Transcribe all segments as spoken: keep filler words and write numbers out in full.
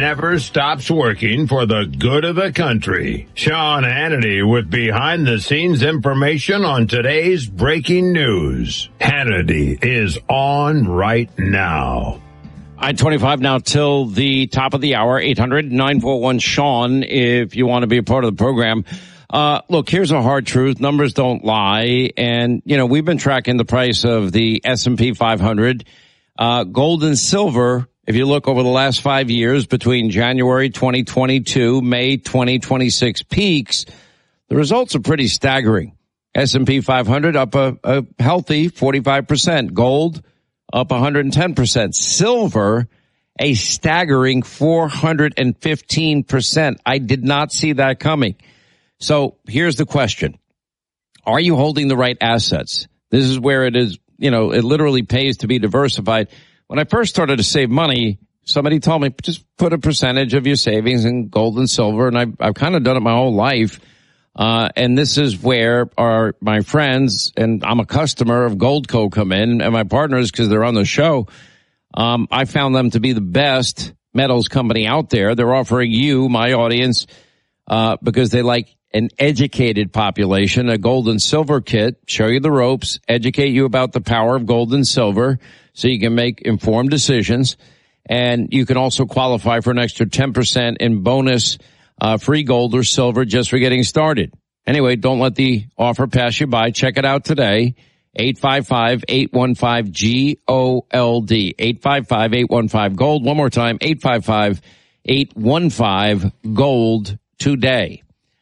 never stops working for the good of the country. Sean Hannity with behind-the-scenes information on today's breaking news. Hannity is on right now. I twenty-five now till the top of the hour, eight hundred, nine four one, Sean, if you want to be a part of the program. Uh, look, here's a hard truth. Numbers don't lie. And, you know, we've been tracking the price of the S and P five hundred. Uh, gold and silver, if you look over the last five years between January twenty twenty-two, May twenty twenty-six peaks, the results are pretty staggering. S and P five hundred up a, a healthy forty-five percent. Gold up one hundred ten percent. Silver, a staggering four hundred fifteen percent. I did not see that coming. So here's the question. Are you holding the right assets? This is where it is, you know, it literally pays to be diversified. When I first started to save money, somebody told me, just put a percentage of your savings in gold and silver. And I've, I've kind of done it my whole life. Uh, and this is where our, my friends, and I'm a customer of Goldco, come in, and my partners, because they're on the show. Um, I found them to be the best metals company out there. They're offering you, my audience, uh, because they like an educated population, a gold and silver kit, show you the ropes, educate you about the power of gold and silver so you can make informed decisions. And you can also qualify for an extra ten percent in bonus Uh, free gold or silver just for getting started. Anyway, don't let the offer pass you by. Check it out today. eight five five, eight one five, G O L D. eight five five, eight one five, GOLD. One more time, eight five five, eight one five, GOLD today.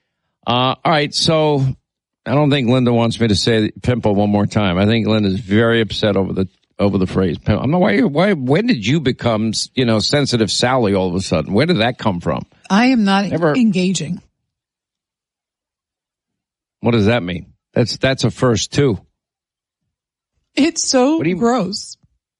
Uh, all right, so I don't think Linda wants me to say pimple one more time. I think Linda's very upset over the over the phrase pimple. I'm not, why, why, when did you become, you know, sensitive Sally all of a sudden? Where did that come from? I am not Never. engaging. What does that mean? That's that's a first too. It's so you, gross.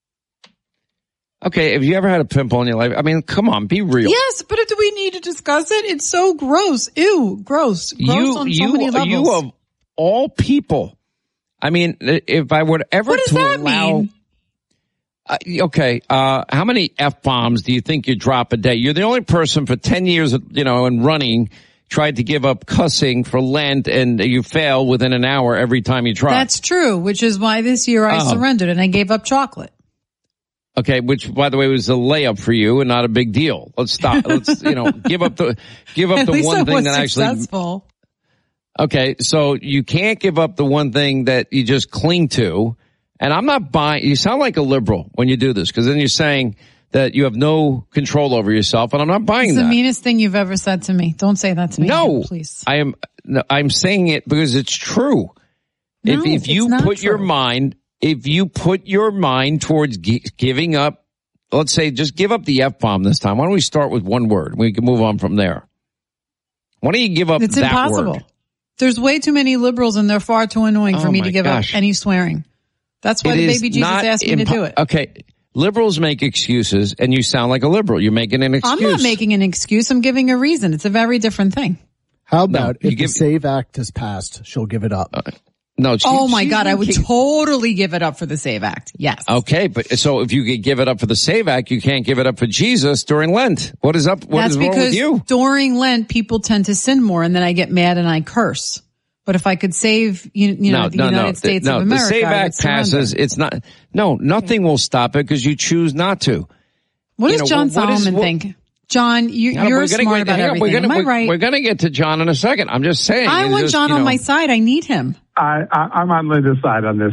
Okay, have you ever had a pimple in your life? I mean, come on, be real. Yes, but do we need to discuss it? It's so gross. Ew, gross. Gross you, on so you, many levels. You of all people. I mean, if I would ever what does to that allow. Mean? Uh, okay, uh, how many F-bombs do you think you drop a day? You're the only person for ten years, you know, in running, tried to give up cussing for Lent, and you fail within an hour every time you try. That's true, which is why this year I Oh. surrendered and I gave up chocolate. Okay, which, by the way, was a layup for you and not a big deal. Let's stop. Let's, you know, give up the, give up At the least one I thing was that actually. successful. Okay, so you can't give up the one thing that you just cling to. And I'm not buying, you sound like a liberal when you do this, because then you're saying that you have no control over yourself, and I'm not buying It's that. the meanest thing you've ever said to me. Don't say that to me. No, again, please. I am, no, I'm saying it because it's true. No, if, if you it's not put true. your mind, if you put your mind towards gi- giving up, let's say just give up the F-bomb this time. Why don't we start with one word? We can move on from there. Why don't you give up It's that impossible. word? There's way too many liberals and they're far too annoying Oh for me my to give gosh. up any swearing. That's why It the is baby Jesus not asked me to impo- do it. Okay. Liberals make excuses, and you sound like a liberal. You're making an excuse. I'm not making an excuse. I'm giving a reason. It's a very different thing. How about No, if you give- the SAVE Act is passed, she'll give it up? Uh, no. She, Oh my she's God. I would making- totally give it up for the SAVE Act. Yes. Okay, but so if you could give it up for the SAVE Act, you can't give it up for Jesus during Lent. What is up? What That's is wrong because with you? during Lent, people tend to sin more and then I get mad and I curse. But if I could save, you, you know, no, the no, United no. States no, of America, the SAVE I would Act surrender. passes. It's not. No, nothing will stop it because you choose not to. What you does know, John what is- Solomon what- think? John, you, Yeah, you're we're gonna smart get- about hang on, everything. We're gonna, Am I we're, right? We're going to get to John in a second. I'm just saying. I it's want just, John you on know, my side. I need him. I, I, I'm on Linda's side on this